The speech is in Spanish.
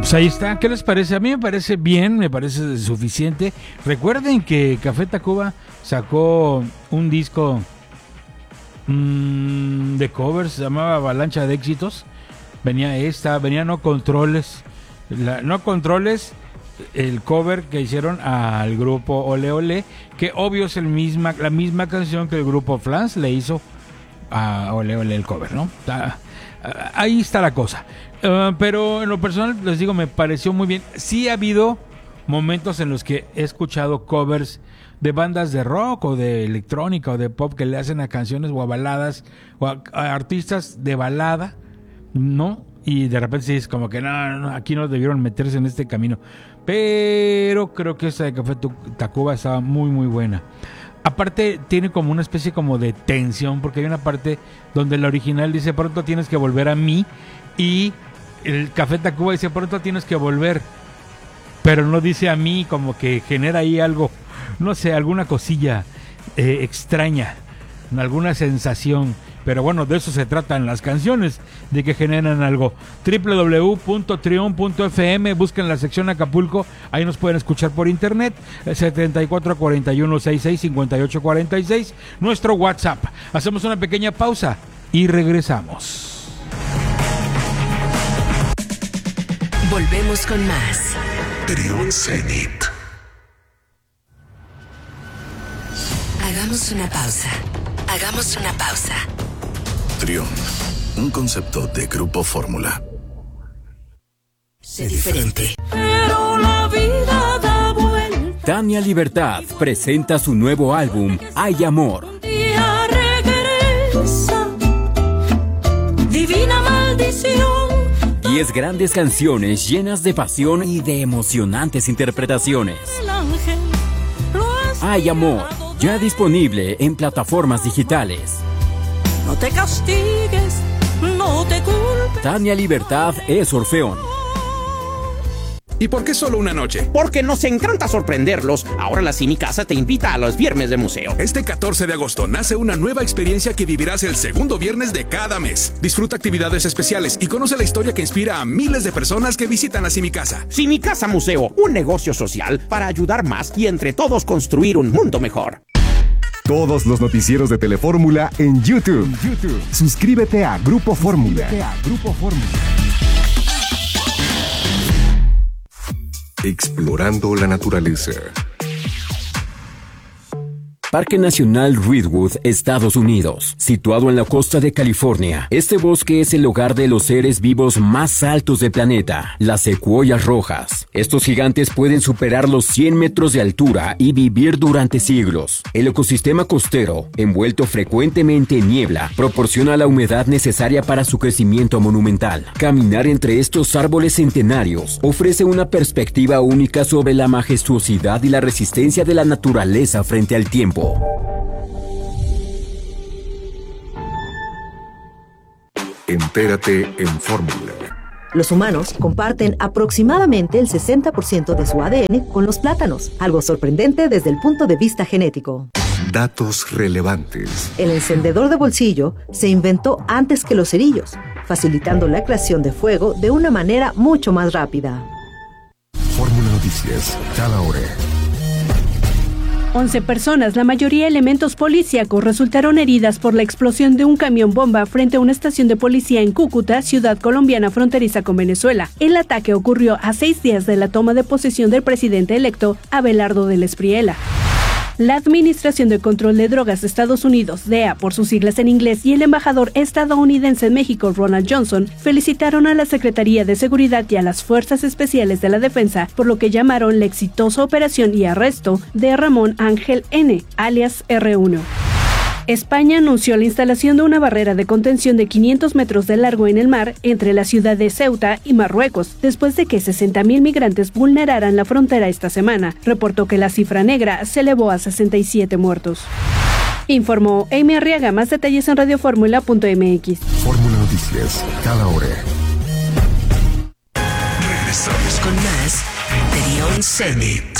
Pues ahí está, ¿qué les parece? A mí me parece bien, me parece suficiente. Recuerden que Café Tacuba sacó un disco de covers, se llamaba Avalancha de Éxitos. Venía No Controles. No Controles, el cover que hicieron al grupo Ole Ole, que obvio es la misma canción que el grupo Flans le hizo a Ole Ole el cover, ¿no? Ahí está la cosa. Pero en lo personal, les digo, me pareció muy bien. Sí ha habido momentos en los que he escuchado covers de bandas de rock o de electrónica o de pop que le hacen a canciones o a baladas o a artistas de balada, ¿no? Y de repente sí es como que no, aquí no debieron meterse en este camino. Pero creo que esta de Café Tacuba estaba muy, muy buena. Aparte tiene como una especie como de tensión, porque hay una parte donde el original dice pronto tienes que volver a mí, y el Café Tacuba dice pronto tienes que volver, pero no dice a mí, como que genera ahí algo, no sé, alguna cosilla extraña, alguna sensación. Pero bueno, de eso se tratan las canciones, de que generan algo. www.trion.fm, busquen la sección Acapulco, ahí nos pueden escuchar por internet. 7441665846, nuestro WhatsApp. Hacemos una pequeña pausa y regresamos. Volvemos con más. Trion Zenit. Hagamos una pausa. Hagamos una pausa. Trion, un concepto de Grupo Fórmula. Sé diferente. Pero la vida da vuelta. Tania Libertad presenta su nuevo álbum, Hay Amor. Un día regresa. Divina maldición. 10 grandes canciones llenas de pasión y de emocionantes interpretaciones. El ángel lo has Hay Amor, ya disponible en plataformas digitales. No te castigues, no te culpes. Tania Libertad es Orfeón. ¿Y por qué solo una noche? Porque nos encanta sorprenderlos. Ahora la Simi Casa te invita a los viernes de museo. Este 14 de agosto nace una nueva experiencia que vivirás el segundo viernes de cada mes. Disfruta actividades especiales y conoce la historia que inspira a miles de personas que visitan a Simi Casa. Simi Casa Museo, un negocio social para ayudar más y entre todos construir un mundo mejor. Todos los noticieros de Telefórmula en YouTube. Suscríbete a Grupo Fórmula. Explorando la naturaleza. Parque Nacional Redwood, Estados Unidos. Situado en la costa de California, este bosque es el hogar de los seres vivos más altos del planeta, las secuoyas rojas. Estos gigantes pueden superar los 100 metros de altura y vivir durante siglos. El ecosistema costero, envuelto frecuentemente en niebla, proporciona la humedad necesaria para su crecimiento monumental. Caminar entre estos árboles centenarios ofrece una perspectiva única sobre la majestuosidad y la resistencia de la naturaleza frente al tiempo. Entérate en Fórmula. Los humanos comparten aproximadamente el 60% de su ADN con los plátanos, algo sorprendente desde el punto de vista genético. Datos relevantes. El encendedor de bolsillo se inventó antes que los cerillos, facilitando la creación de fuego de una manera mucho más rápida. Fórmula Noticias, cada hora. 11 personas, la mayoría elementos policíacos, resultaron heridas por la explosión de un camión bomba frente a una estación de policía en Cúcuta, ciudad colombiana fronteriza con Venezuela. El ataque ocurrió a 6 días de la toma de posesión del presidente electo, Abelardo del Espriella. La Administración de Control de Drogas de Estados Unidos, DEA por sus siglas en inglés, y el embajador estadounidense en México, Ronald Johnson, felicitaron a la Secretaría de Seguridad y a las Fuerzas Especiales de la Defensa por lo que llamaron la exitosa operación y arresto de Ramón Ángel N., alias R1. España anunció la instalación de una barrera de contención de 500 metros de largo en el mar entre la ciudad de Ceuta y Marruecos, después de que 60.000 migrantes vulneraran la frontera esta semana. Reportó que la cifra negra se elevó a 67 muertos. Informó Amy Arriaga. Más detalles en radioformula.mx. Fórmula Noticias, cada hora. Regresamos con más Trion Zenit.